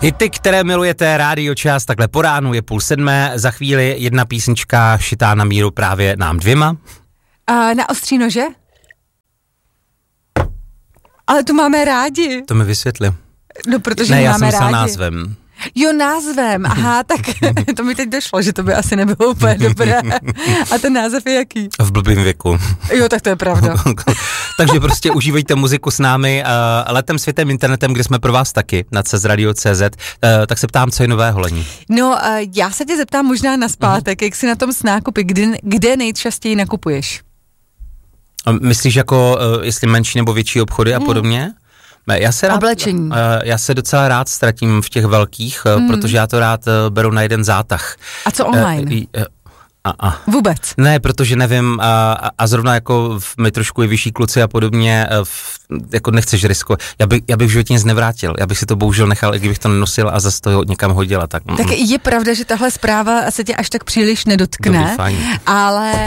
Hity, které milujete, Rádio Čas, takhle po ránu je 6:30, za chvíli jedna písnička šitá na míru právě nám dvěma. A na ostří nože? Ale to máme rádi. To mi vysvětli. No, protože ne, máme já jsem rádi. názvem. Jo, názvem, aha, tak to mi teď došlo, že to by asi nebylo úplně dobré. A ten název je jaký? V blbým věku. Jo, tak to je pravda. Takže prostě užívejte muziku s námi letem, světem, internetem, kde jsme pro vás taky, na CZradio.cz, tak se ptám, co je nového, Lení? No, já se tě zeptám možná nazpátek, jak jsi na tom s nákupy, kde nejčastěji nakupuješ? Myslíš jako, jestli menší nebo větší obchody a podobně? Oblečení. Já se docela rád ztratím v těch velkých, protože já to rád beru na jeden zátah. A co online? Vůbec? Ne, protože nevím a zrovna jako my trošku je vyšší kluci a podobně, jako nechceš riskovat. Já bych v životě nic nevrátil, já bych si to bohužel nechal, i kdybych to nenosil a zase to někam hodila. Tak je pravda, že tahle zpráva se tě až tak příliš nedotkne, dobrý, fajn. Ale...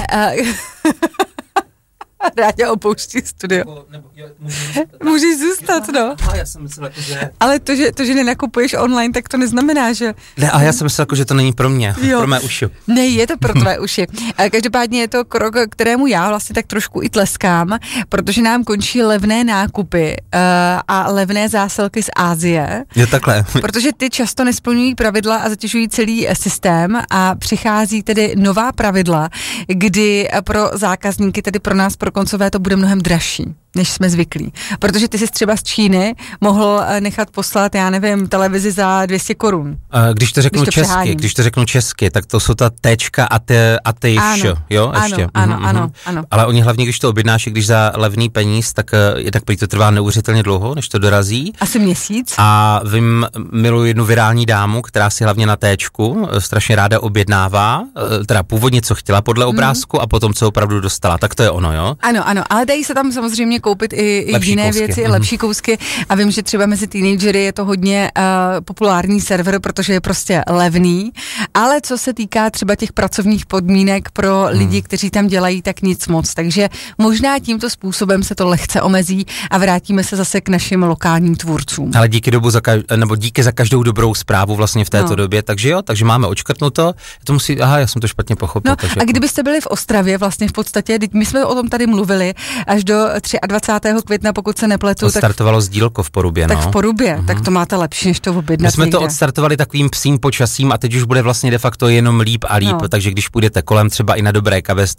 Ráďa opouští studio. Můžeš zůstat, no. Já jsem myslel, že... Ale to, že nenakupuješ online, tak to neznamená, že... Ne, a já jsem myslel, že to není pro mě, pro mé uši. Ne, je to pro tvé uši. Každopádně je to krok, kterému já vlastně tak trošku i tleskám, protože nám končí levné nákupy a levné zásilky z Asie. Je takhle. Protože ty často nesplňují pravidla a zatěžují celý systém a přichází tedy nová pravidla, kdy pro zákazníky, tedy pro nás, pro koncové, to bude mnohem dražší, než jsme zvyklí. Protože ty jsi třeba z Číny mohl nechat poslat, já nevím, televizi za 200 korun. Když to řeknu česky, tak to jsou ta téčka a ty jo, ještě. Ano. Ale oni hlavně, když to objednáš, když za levný peníz, tak jednak prý to trvá neuvěřitelně dlouho, než to dorazí. Asi měsíc. A miluji jednu virální dámu, která si hlavně na téčku strašně ráda objednává, teda původně co chtěla podle obrázku a potom co opravdu dostala, tak to je ono, jo? Ano, ale dají se tam samozřejmě koupit i jiné kousky. Věci, lepší kousky a vím, že třeba mezi teenagery je to hodně populární server, protože je prostě levný, ale co se týká třeba těch pracovních podmínek pro lidi, kteří tam dělají, tak nic moc, takže možná tímto způsobem se to lehce omezí a vrátíme se zase k našim lokálním tvůrcům. Ale díky za každou dobrou zprávu vlastně v této době, takže máme očkrtnuto, já jsem to špatně pochopil. A kdybyste byli v Ostravě vlastně v podstatě, my jsme o tom tady mluvili, až do 23. května, pokud se nepletu. To startovalo sdílko v Porubě, Tak v Porubě, tak to máte lepší, než to objednat. My jsme někde. To odstartovali takovým psím počasím a teď už bude vlastně de facto jenom líp a líp, takže když půjdete kolem třeba i na dobré kave,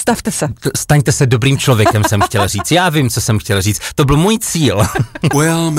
staňte se dobrým člověkem, jsem chtěl říct. Já vím, co jsem chtěl říct. To byl můj cíl.